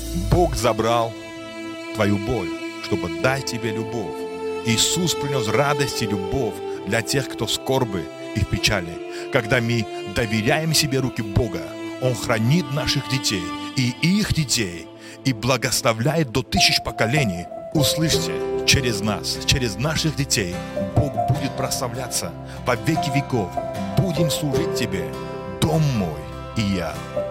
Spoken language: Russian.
Бог забрал твою боль, чтобы дать тебе любовь. Иисус принес радость и любовь для тех, кто в скорби и в печали. Когда мы доверяем себе руки Бога, Он хранит наших детей и их детей и благословляет до 1000 поколений. Услышьте, через нас, через наших детей Бог будет прославляться во веки веков. Будем служить Тебе, дом мой и я.